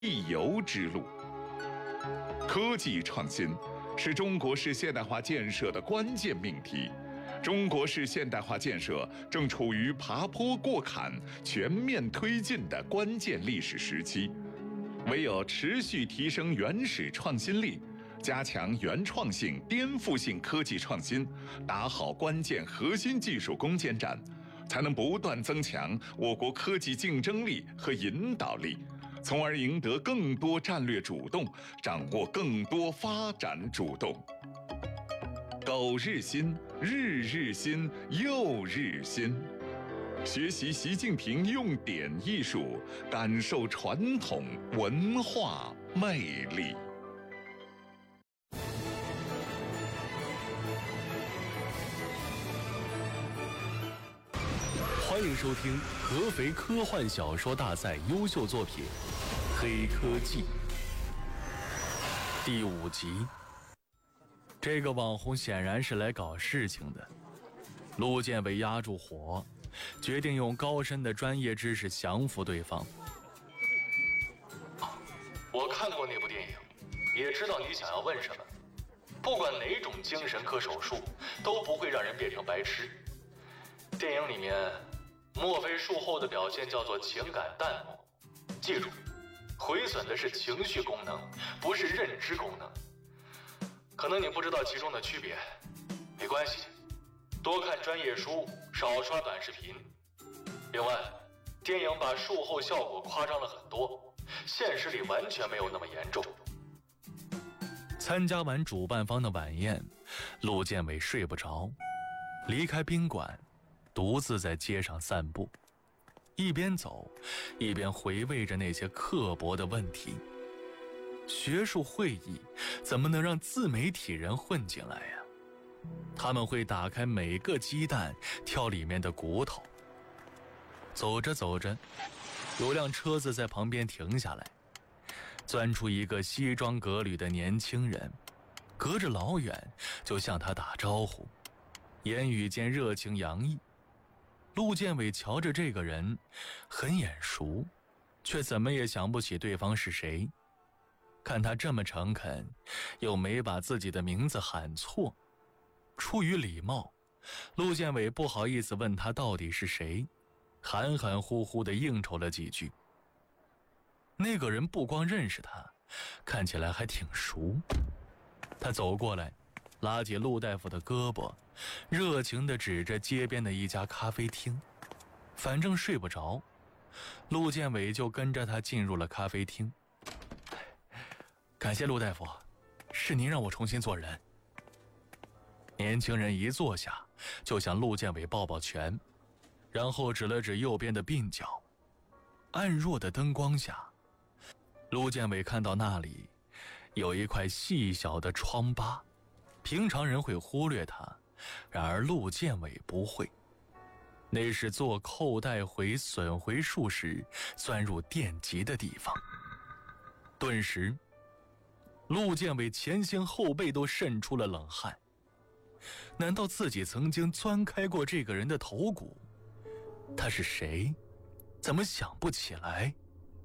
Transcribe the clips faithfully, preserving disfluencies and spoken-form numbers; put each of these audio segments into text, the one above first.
必由之路。科技创新是中国式现代化建设的关键命题。中国式现代化建设正处于爬坡过坎、全面推进的关键历史时期。唯有持续提升原始创新力，加强原创性、颠覆性科技创新，打好关键核心技术攻坚战，才能不断增强我国科技竞争力和引导力，从而赢得更多战略主动，掌握更多发展主动。苟日新，日日新，又日新。学习习近平用典艺术，感受传统文化魅力。 欢迎收听合肥科幻小说大赛优秀作品《黑科技》第五集。这个网红显然是来搞事情的。陆建伟压住火，决定用高深的专业知识降服对方。 我看过那部电影，也知道你想要问什么。不管哪种精神科手术，都不会让人变成白痴。电影里面墨菲术后的表现叫做情感淡漠，记住，毁损的是情绪功能，不是认知功能。可能你不知道其中的区别，没关系，多看专业书，少刷短视频。另外，电影把术后效果夸张了很多，现实里完全没有那么严重。 参加完主办方的晚宴，陆建伟睡不着，离开宾馆，独自在街上散步，一边走一边回味着那些刻薄的问题。学术会议怎么能让自媒体人混进来呀？他们会打开每个鸡蛋，挑里面的骨头。走着走着，有辆车子在旁边停下来，钻出一个西装革履的年轻人，隔着老远就向他打招呼，言语间热情洋溢。陆建伟瞧着这个人很眼熟，却怎么也想不起对方是谁。看他这么诚恳，又没把自己的名字喊错，出于礼貌，陆建伟不好意思问他到底是谁，含含糊糊地应酬了几句。那个人不光认识他，看起来还挺熟。他走过来，拉起陆大夫的胳膊，热情地指着街边的一家咖啡厅。反正睡不着，陆建伟就跟着他进入了咖啡厅。感谢陆大夫，是您让我重新做人。年轻人一坐下就向陆建伟抱抱拳，然后指了指右边的鬓角。暗弱的灯光下，陆建伟看到那里有一块细小的疮疤，平常人会忽略它，然而陆建伟不会。那是做扣带回损回术时钻入电极的地方。顿时陆建伟前心后背都渗出了冷汗。难道自己曾经钻开过这个人的头骨？他是谁？怎么想不起来？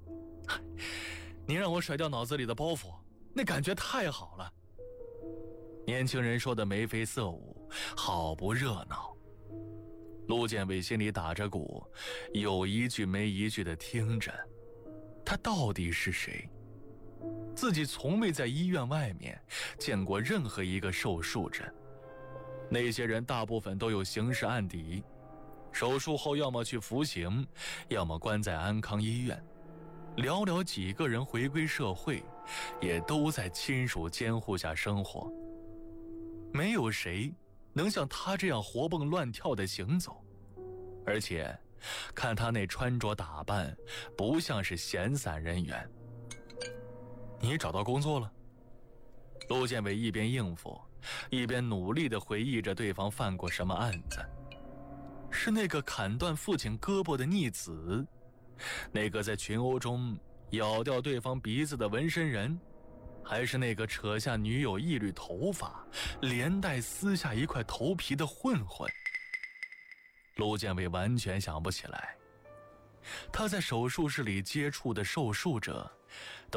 您让我甩掉脑子里的包袱，那感觉太好了。年轻人说的眉飞色舞，好不热闹。陆建伟心里打着鼓，有一句没一句地听着。他到底是谁？自己从未在医院外面见过任何一个受术者。那些人大部分都有刑事案底，手术后要么去服刑，要么关在安康医院。寥寥几个人回归社会，也都在亲属监护下生活。没有谁能像他这样活蹦乱跳地行走，而且看他那穿着打扮，不像是闲散人员。你找到工作了？陆建伟一边应付，一边努力地回忆着对方犯过什么案子。是那个砍断父亲胳膊的逆子，那个在群殴中咬掉对方鼻子的纹身人，还是那个扯下女友一缕头发，连带撕下一块头皮的混混？陆建伟完全想不起来。 他在手术室里接触的受术者